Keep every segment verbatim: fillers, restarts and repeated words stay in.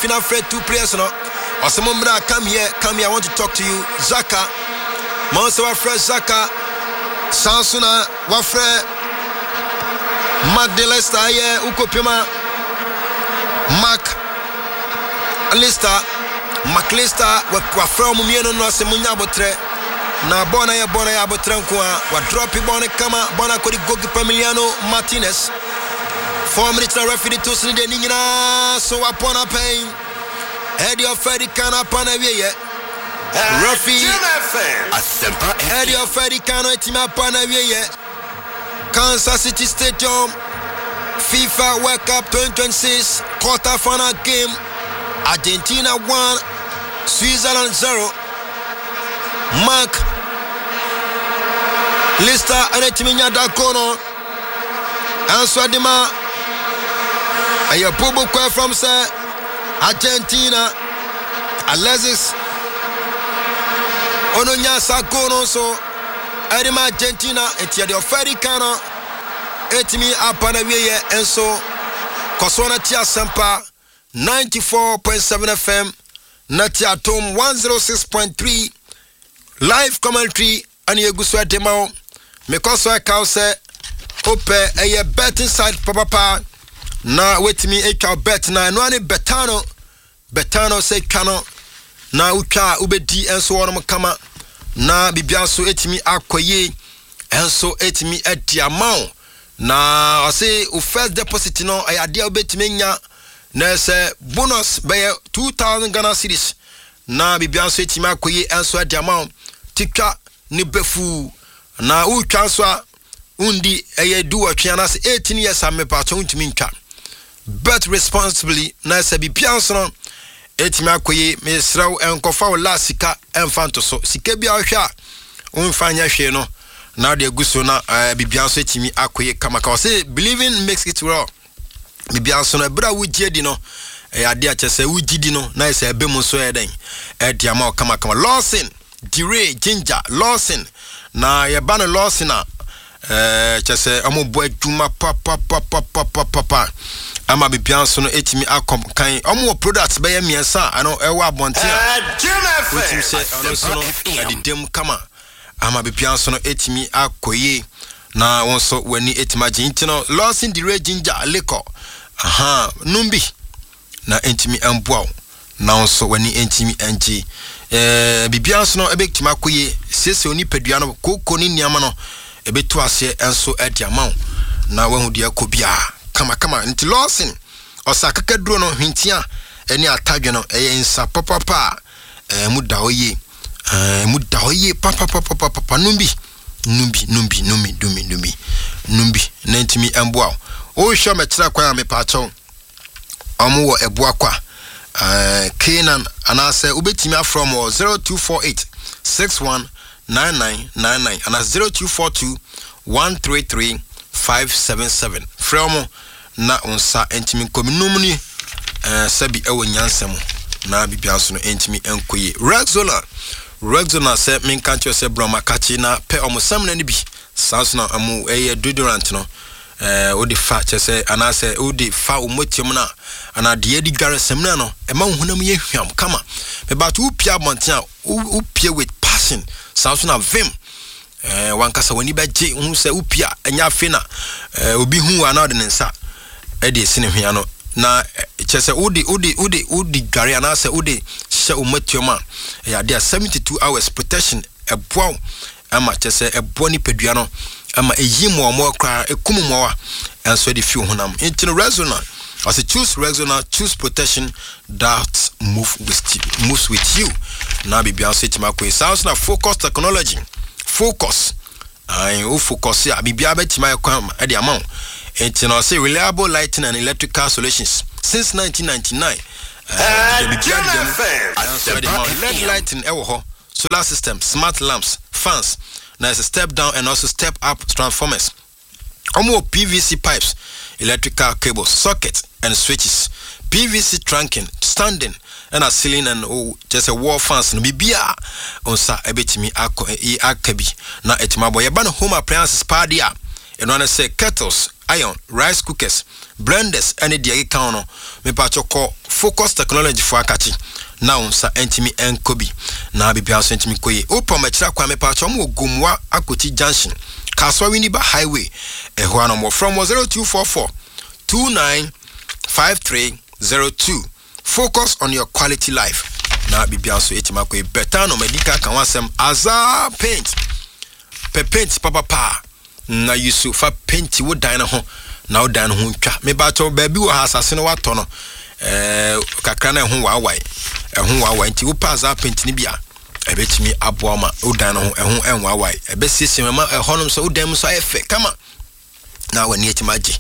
Refina Fred two players no. Osemomra come here, come here, I want to talk to you. Zaka. Monster Wafre Zaka. Sansuna Wafre Magdelesta ye Ukopima Mac Lista Maclista Wafre Mumieno no Semunya Botre. Na bona ya bona ya botre nkoa wa drop bona kama bona kodi goalkeeper Emiliano Martinez. Four minutes na referee to sini de nyina so upon pain. Eddie of Freddy Cano upon a ye. Referee Eddie of Freddy Cano etima upon a ye. Kansas City Stadium FIFA World Cup twenty twenty-six quarter final game. Argentina one, Switzerland zero. Mark Lista anetiminya dakono Answadima Ayapubu kwe from say Argentina Alexis Ononya Sakono so Edima Argentina etia de Freddy Cano etimi apana wiye enso Kosona tia sempa ninety-four point seven F M Natia Tom one oh six point three live commentary and you go sweat them out. Because I can say, Ope a betting side papa. Now wait me a cow bet now. No any betano. Betano say cano. Now uka ube D and so on kama. Na bibiaso eti me akwaye. And so eti me at the amount. Na I say u first deposit no I idea bet me nya. Na say bonus by two thousand Ghana cedis. Na bibiaso eti me akwaye and so at the amount. Tika ni befu na u transfer undi eye do atwa na eighteen years am pa to ntimi ntwa but responsibly na se bi pianso no etimi akoye mesraw enkofa o lasika enfanto so sika bia hwa unfanya hwe no na de guso na bibianso etimi akoye kama ka say believing makes it well bibianso na bra wugie di no e ade a chese wugidi no na se ebe mu so eden e dia ma kama kama Lawson Dire Ginger Lawson na yebana Lawson na eh chese amu bo adwuma papa papa papa papa ama bibianso no etimi akom kan amu products be yemiensa ano ewa abontia wetim se ono so no adidem kama ama bibianso no etimi akoye na wonso wani etima ginti no Lawson Dire Ginger Leko aha numbi na etimi amboa na wonso wani etimi anji eh bibianso no ebetima akoye sese oni padua no kokko ni niama no ebetu ase enso ediamao na wahu dia kobia kama kama nti Lawson osakaka duro no hwintia eni atadwe no eye nsa papa pa eh muda oye eh muda oye papa papa papa numbi numbi numbi numbi numbi numbi numbi na ntimi emboa o hwa metira kwa ya mepacho omo wo eboa kwa Uh, Kenan anase ubetimi from zero two four eight six one nine nine nine nine and zero two four two one three three five seven seven from na onsa entimi kominumni uh, sabi ewo nyansem na bibianso no entimi enkoye Rexona Rexona se min kancho se broma kachi na pe omosam na ni bi sanso na amu eye deodorant no eh odi fa chese anase odi fa umotium na ana de edi gare semna no e ma hunam ye hwam kama me ba to pia bontia u pia with passion sounds na vim eh wankasa wani ba je hu se u pia anya fina eh obi hu ana de nsa e de sine hwia no na chese odi odi odi odi gare anase odi she umotium a ya de seventy-two hours protection e boa ama chese e boni pedua no ama eyimo mo kra ekumu mo wa enso de fi honam into Rexona as choose Rexona choose protection that move with you, moves with you na bibia so tima ko sounds na focus technology focus ai o focus ya bibia betima kwa e de amount into no say reliable lighting and electrical solutions since nineteen ninety-nine uh, the bibia dem L E D lighting e wo ho solar system smart lamps fans. Now it's a step down and also step up transformers. Omo P V C pipes, electrical cables, sockets and switches. P V C trunking, standing, and a ceiling and oh, just a wall fans. No bibia on sa ebetimi ako e akabi na etimabo. Yabano home appliances padia. And wanna say kettles, iron, rice cookers, blenders any de eka no me pa choko focus technology for akachi na unsa entimi enkobi na bibia so entimi koye opa machira kwa me pa chomo ogumwa akoti junction Kaswa Winiba Highway eho anomo from zero two four four two nine five three zero two. Focus on your quality life na bibia so etima koye better no medical kan wasem aza paint pe paint papa pa na yusu fa paint wo dan na ho na wo dan ho ntwa me ba to ba bi wo asase no wato no eh kakra na ho waawai ehun waawai nti wo pa za paint ni bia ebetimi aboa ma wo dan no ho ehun enwaawai ebesisi ma ehonom so wo dan mu so efe kama na wani etima gi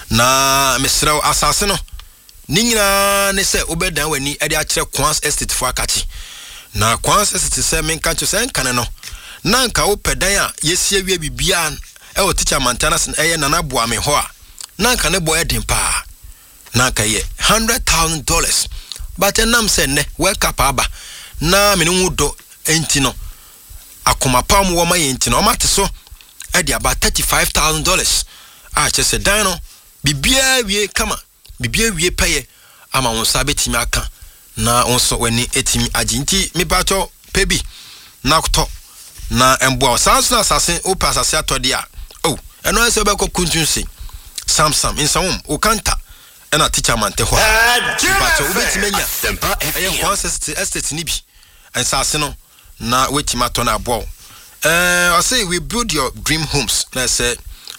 na mesra asase no ni nyina ne se obedan wani ade a kire Kwans Estate fo akachi na Kwans Estate se men kan cho se nkan no na nka wo pedan a yesie wie bibia e wo teacher maintenance eye nana boa me ho a na nka ne boy den pa na nka ye one hundred thousand dollars but enam se ne wake up aba na me no do enti no akoma pam wo ma ye enti no ma te so e de about thirty-five thousand dollars a che se dan no bibia wie kama bibia wie paye ama won sa betimi aka na won so wani etimi aginti me bato pebi na kuto na emboa sanso na asase o pa asase atode a oh eno ese be kokuntunsi samsam insawum o kanta ena teacher mante ho bato o betimi nya e Kwans Estate ni bi ensase no na wetima ato na abo eh I say we build your dream homes na say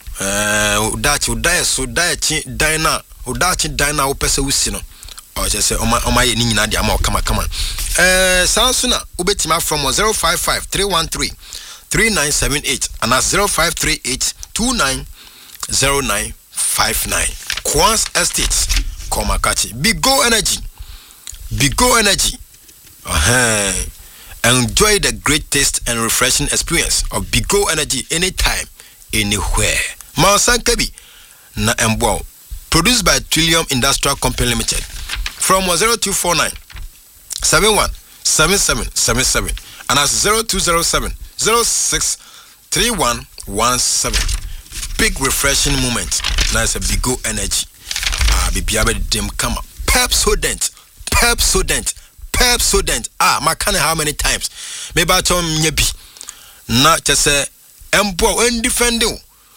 eh that you die so die chi die na odachi dina wo pese wusi no o je se oma oma ye ni nyina de ama o kama kama eh sanso na obetima from zero five five three one three three nine seven eight and zero five three eight two nine zero nine five nine. Kwans Estate Komakachi Bigo Energy Bigo Energy uh-huh. Enjoy the great taste and refreshing experience of Bigo Energy anytime anywhere. Masankabi na embo produced by Trillium Industrial Company Limited from zero two four nine seven one seven seven seven seven and as zero two zero seven zero six three one one seven. Big refreshing moment. Nice a Bigo Energy. Ah, bibia be dem kama. Pepsodent, Pepsodent, Pepsodent. Ah, makane how many times? Maybe I told me bi. Na just say empo indefending.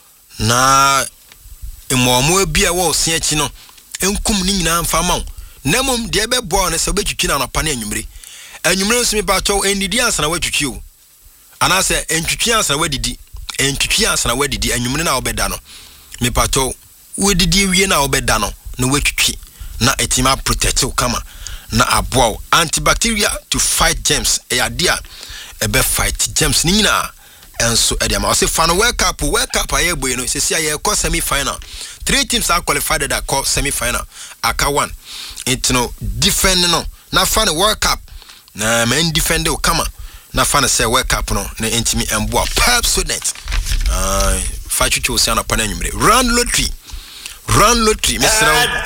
Na Momo be a wall, Siachino, and cum nina famau. Nemum, dear be born as a way to kill on a panny numeri. And you know, me bato and the dance and away to you. And I say, and to chance and where did he, and to chance and where did he, and you know, bedano. Me pato, where did you now bedano? No way to key. Na etima protecto kama. Na abo antibacteria to fight germs. A idea, a be fight germs nina. And so Edema I say fan wake up wake up aye boy no say aye call semi final. Three teams are qualified that call semi final. Aka one. It no defend no. Na fan work up. Na men defend o come. Na fan say wake up no na intimi emboa Pepsodent. Uh fight you say na pana nyumre. Run lottery. Run lottery. Mister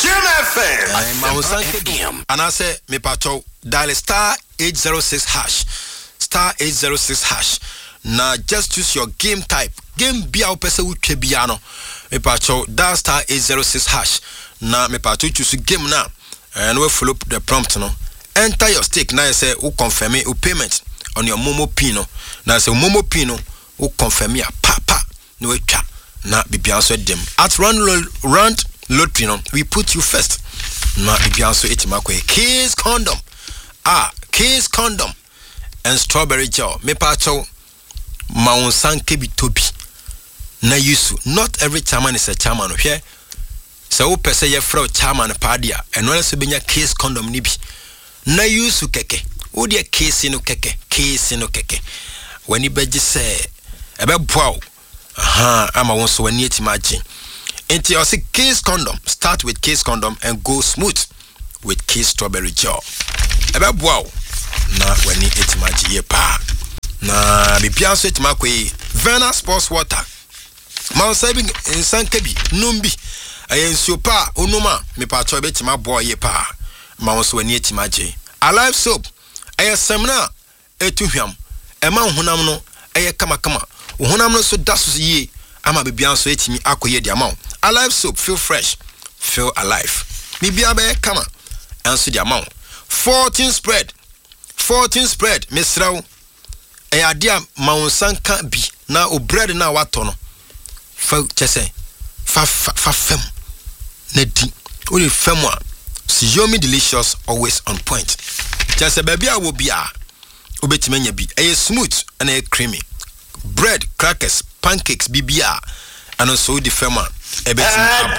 And I say me pato dial star eight zero six hash. Star eight zero six hash. Na just choose your game type. Game bia opese utwe bia no. Me pacho dial star eight zero six hash. Na me pacho choose game na. And we follow the prompt no. Enter your stake na say u confirm u payment on your Momo Pin no. Na say Momo Pin no u confirm ya pa pa no we twa na bibia so dem. At run run lottery no we put you first. Na bibia so etima ko Kiss condom. Ah, Kiss condom and strawberry gel. Me pacho Maunsanke bi tobi na yusu. Not every chairman is a chairman here. So o pese ye fro chairman padia and when so benya case condom ni bi na yusu keke o de case no keke case no keke when you beji say ebe boa aha ama won so wani etimagine enti o say case condom start with case condom and go smooth with case strawberry gel ebe boa na wani etimagine ye pa na bibia so etima kwe Vena Sports Water ma saving in Sankebi numbi ayensuo pa onuma me pa cho betima boy ye pa ma won so ani etima je Alive soap ayesamna etuhwam ema honam no aye kama kama honam no so daso ye ama bibia so etimi akoye dia ma Alive soap feel fresh feel alive. Bibia be kama enso di amount fourteen spread fourteen spread misraw e adia maunsanka bi na o bread na wato no fa chese fa fa fem na di o le fem a Xiaomi delicious always on point chese baby a wo bia obetima nya bi e smooth and e creamy bread crackers pancakes bibia and also the fem a ebetima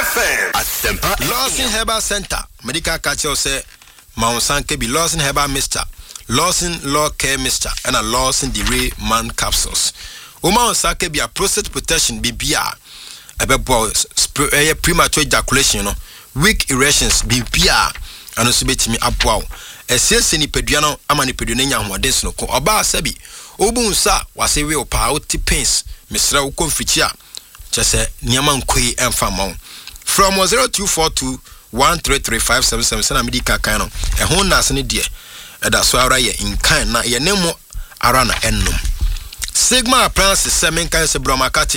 abo Lawson Herbal Center medical catcher say maunsanka bi Lawson Herbal Mister Lawson Law Care Mister and a Lawson Dere Man capsules. Woman sake be a prostate protection be bia. Ebebo a premature ejaculation, you know, weak erections be bia, and also bet me up wow. A says any pediano, amani pedunania, one dance no co. Oba sebi. Obun sa was a real power to pains. Mister Confitia. Just say Niaman Kui and Famon. From zero two four two one three three five seven seven seven medical canon. A home nasani dear. That's why ye in kind na ye nemo arana ennum. Sigma appliances semen kan se bromakati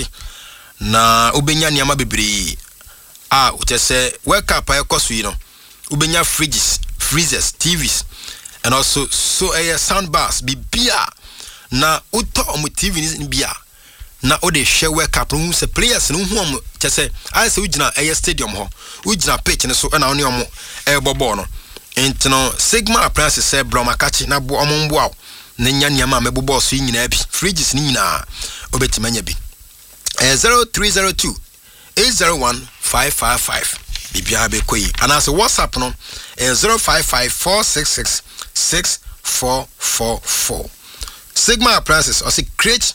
na ubenya niama bebre a uche se wake up ay koso yi no ubenya fridges freezers T Vs and also so a sound bars bibia na uto omu T V ni bia na ode hwe wake up no se players no hu omu che se ay se ugina ay stadium ho ugina pitch ne so na oni omu e bobo no Intino Sigma appliances say bromakati na bo omombo na nya niama mebobo so nyina bi fridges ni nyina obetimanya bi eh zero three zero two eight zero one five five five bibia be koyi anase WhatsApp no eh zero five five four six six six four four four Sigma appliances also create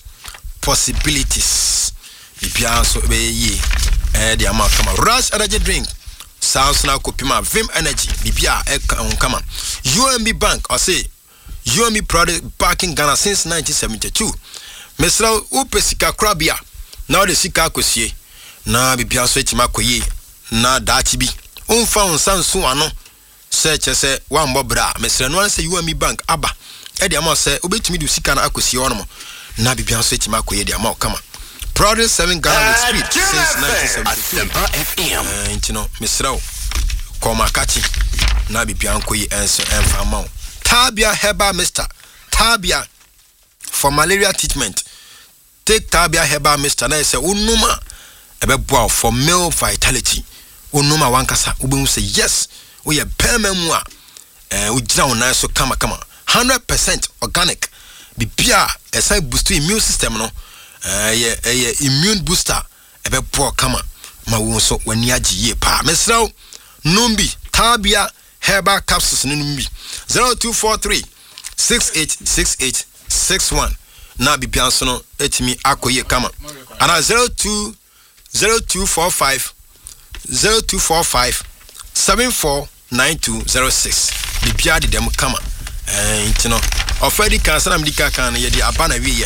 possibilities bibia so be yi eh the amount come rush energy drink sounds now kopima Vim Energy bibia e come on U M B Bank or say U M B product back in Ghana since nineteen seventy-two Mister Upesika Krabia now the sika kosie na bibia so etima koye na dachi bi unfa unsansu ano search say one bobra Mister no say U M B Bank aba e de am say obetimi du sika na akosie ono na bibia so etima koye de am come Product seven Ghana with speed since nineteen seventy-two. Uh, you know, Mister Koma Kachi, Nabi Bianco, answer and Famau. Tabia Herbal Mister Tabia for malaria treatment. Take Tabia Herbal Mister na say unuma ebeboa for male vitality. Unuma wankasa ubun say yes. We a permanent eh we down na so kama kama. one hundred percent organic. Bibia esai boost immune system no. Uh, yeah, uh, yeah, immune booster. Ebe poor kama ma wonso wani agi ye pa. Mesraw numbi Tabia Herbal capsules numbi zero two four three six eight six eight six one. Na bibianso no etimi akoye kama. Ana zero two zero two four five zero two four five seven four nine two zero six. Bibia di dem kama. Eh, intino. Ofedi kansa na mdika kan ye di abana wiye.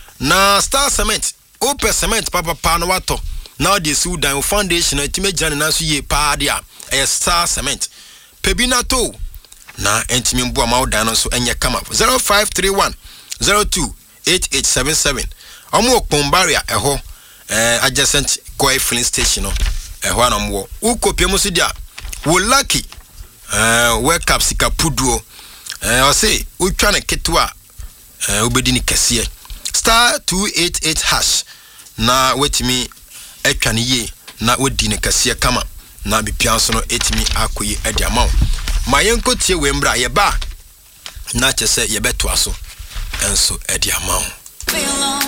Na Star Cement, Open Cement papa pa no wato. Now the Sudan foundation e time jani na so ye pa dia. E Star Cement. Pebina to. Na entimi mbo ma odan no so enye kama. zero five three one zero two eight eight seven seven. Omo okpombaria eho eh adjacent Koi filling station no. Eho anamwo. Ukopie mo so dia. Wo lucky. Eh wake up sika puduo. Eh o say utwa na ketwa. Eh obedi ni kese. Star two eight eight hash na wetimi etwane ye na wodi ne kase kama na bipianso no etimi akoyi edi amaw mayenko tie wembra ye ba na chese ye beto aso enso edi amaw.